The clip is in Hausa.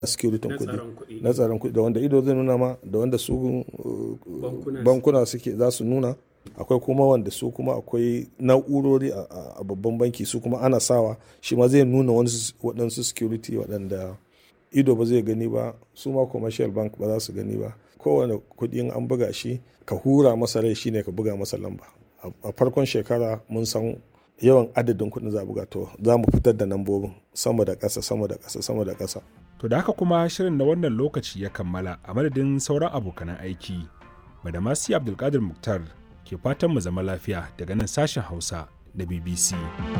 security na kuɗi tsaron kuɗi. na tsaron kuɗi da wanda ido zai nuna ma da wanda su bankuna suke za su nuna. Akwai kuma wanda su kuma akwai na'urori a babban banki su kuma ana sawa shi ma zai nuna waɗansu security waɗanda ido ba zai gani ba, su ma commercial bank ba za su gani ba. Kowane kuɗin an buga shi ka hura masa rai shine ka buga masa lamba. A farkon shekara mun san yawan adadin kuɗin za a buga, to za mu fitar da lambobin sama da ƙasa sama da ƙasa sama da ƙasa. To da haka kuma shirin na wannan lokaci ya kammala, a madadin sauran abokanan aiki. Badamasi Abdulkadir Muktar ke fatan mu zama lafiya daga nan sashen Hausa na BBC.